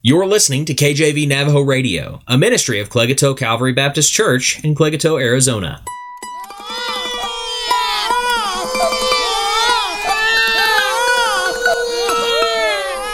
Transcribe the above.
You're listening to KJV Navajo Radio, a ministry of Clegato Calvary Baptist Church in Clegato, Arizona.